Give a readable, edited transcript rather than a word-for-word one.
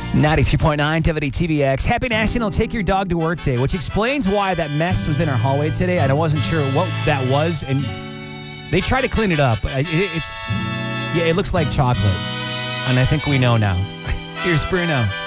93.9 WTVX. Happy National Take Your Dog to Work Day, which explains why that mess was in our hallway today. I wasn't sure what that was, and they tried to clean it up. It looks like chocolate, and I think we know now. Here's Bruno.